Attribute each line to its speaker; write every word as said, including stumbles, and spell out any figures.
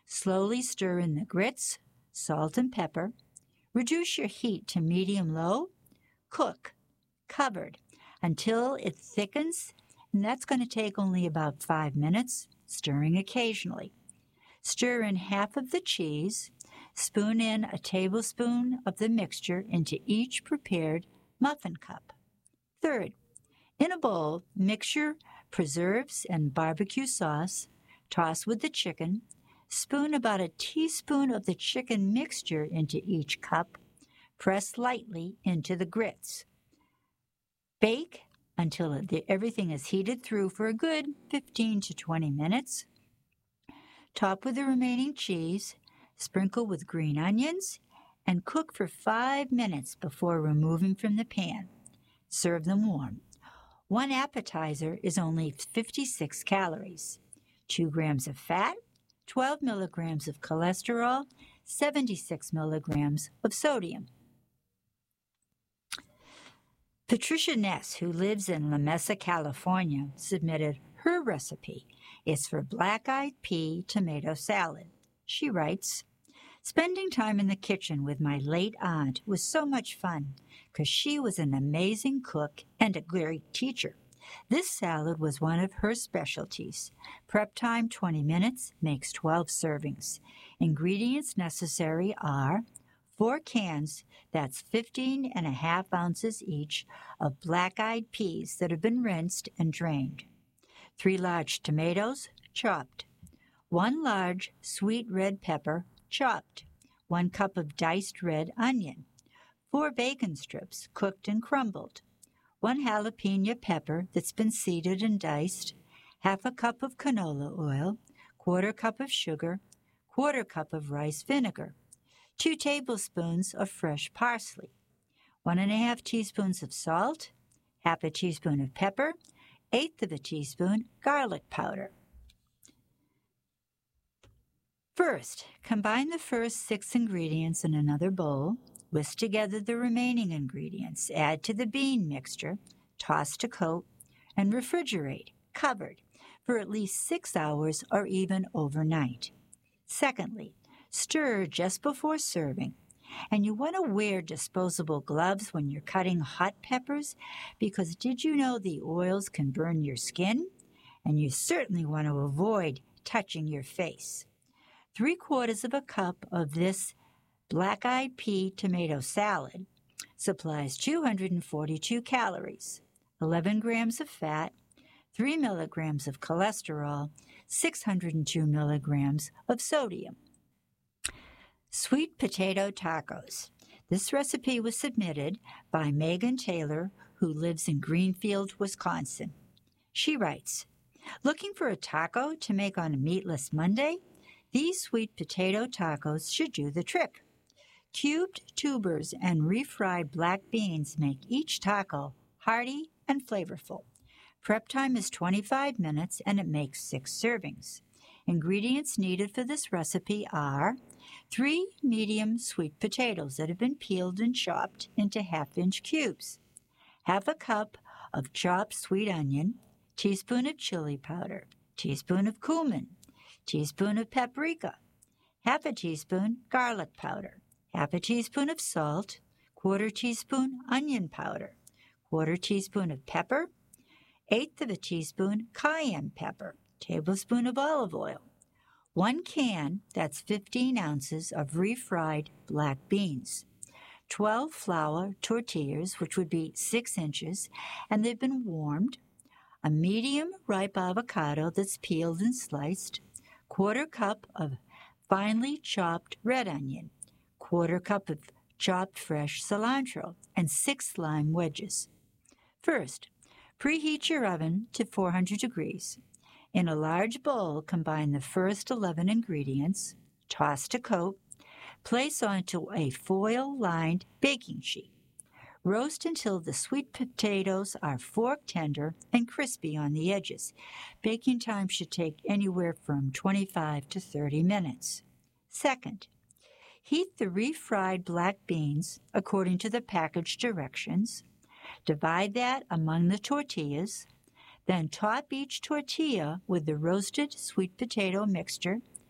Speaker 1: Slowly stir in the grits, salt, and pepper. Reduce your heat to medium-low. Cook, covered, until it thickens, and that's going to take only about five minutes, stirring occasionally. Stir in half of the cheese. Spoon in a tablespoon of the mixture into each prepared muffin cup. Third, in a bowl, mix your preserves and barbecue sauce. Toss with the chicken. Spoon about a teaspoon of the chicken mixture into each cup. Press lightly into the grits. Bake until everything is heated through for a good fifteen to twenty minutes. Top with the remaining cheese, sprinkle with green onions, and cook for five minutes before removing from the pan. Serve them warm. One appetizer is only fifty-six calories, two grams of fat, twelve milligrams of cholesterol, seventy-six milligrams of sodium. Patricia Ness, who lives in La Mesa, California, submitted her recipe. It's for black-eyed pea tomato salad. She writes, "Spending time in the kitchen with my late aunt was so much fun because she was an amazing cook and a great teacher. This salad was one of her specialties. Prep time twenty minutes, makes twelve servings. Ingredients necessary are four cans, that's fifteen and a half ounces each, of black-eyed peas that have been rinsed and drained. Three large tomatoes, chopped. One large sweet red pepper, chopped. One cup of diced red onion. Four bacon strips, cooked and crumbled. One jalapeno pepper that's been seeded and diced. Half a cup of canola oil. Quarter cup of sugar. Quarter cup of rice vinegar. Two tablespoons of fresh parsley. One and a half teaspoons of salt. Half a teaspoon of pepper. Eighth of a teaspoon garlic powder. First, combine the first six ingredients in another bowl. Whisk together the remaining ingredients. Add to the bean mixture. Toss to coat. And refrigerate, covered, for at least six hours or even overnight. Secondly, stir just before serving. And you want to wear disposable gloves when you're cutting hot peppers, because did you know the oils can burn your skin? And you certainly want to avoid touching your face. Three quarters of a cup of this black-eyed pea tomato salad supplies two hundred forty-two calories, eleven grams of fat, three milligrams of cholesterol, six hundred two milligrams of sodium. Sweet potato tacos. This recipe was submitted by Megan Taylor, who lives in Greenfield, Wisconsin. She writes, "Looking for a taco to make on a meatless Monday? These sweet potato tacos should do the trick. Cubed tubers and refried black beans make each taco hearty and flavorful. Prep time is twenty-five minutes and it makes six servings. Ingredients needed for this recipe are three medium sweet potatoes that have been peeled and chopped into half-inch cubes, half a cup of chopped sweet onion, teaspoon of chili powder, teaspoon of cumin, teaspoon of paprika, half a teaspoon garlic powder, half a teaspoon of salt, quarter teaspoon onion powder, quarter teaspoon of pepper, eighth of a teaspoon cayenne pepper, tablespoon of olive oil, one can, that's fifteen ounces of refried black beans, twelve flour tortillas, which would be six inches, and they've been warmed, a medium ripe avocado that's peeled and sliced, quarter cup of finely chopped red onion, quarter cup of chopped fresh cilantro, and six lime wedges. First, preheat your oven to four hundred degrees. In a large bowl, combine the first eleven ingredients, toss to coat, place onto a foil-lined baking sheet. Roast until the sweet potatoes are fork tender and crispy on the edges. Baking time should take anywhere from twenty-five to thirty minutes. Second, heat the refried black beans according to the package directions. Divide that among the tortillas. Then top each tortilla with the roasted sweet potato mixture